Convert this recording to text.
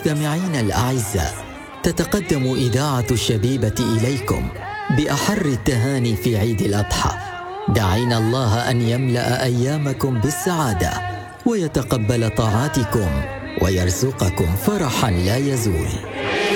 مستمعينا الأعزاء، تتقدم إذاعة الشبيبة إليكم بأحر التهاني في عيد الأضحى. دعينا الله أن يملأ أيامكم بالسعادة ويتقبل طاعاتكم ويرزقكم فرحا لا يزول.